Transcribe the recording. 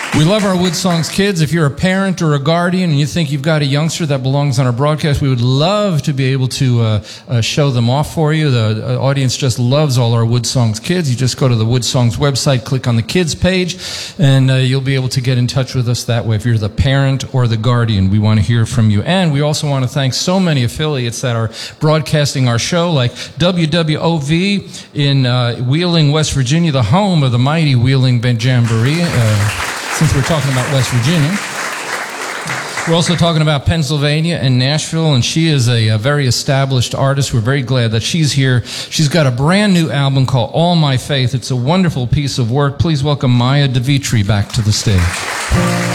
We love our Wood Songs kids. If you're a parent or a guardian and you think you've got a youngster that belongs on our broadcast, we would love to be able to show them off for you. The audience just loves all our Wood Songs kids. You just go to the Wood Songs website, click on the kids page, and you'll be able to get in touch with us that way. If you're the parent or the guardian, we want to hear from you. And we also want to thank so many affiliates that are broadcasting our show, like WWOV in Wheeling, West Virginia, the home of the mighty Wheeling Jamboree. Since we're talking about West Virginia. We're also talking about Pennsylvania and Nashville, and she is a very established artist. We're very glad that she's here. She's got a brand new album called All My Faith. It's a wonderful piece of work. Please welcome Maya DeVitri back to the stage.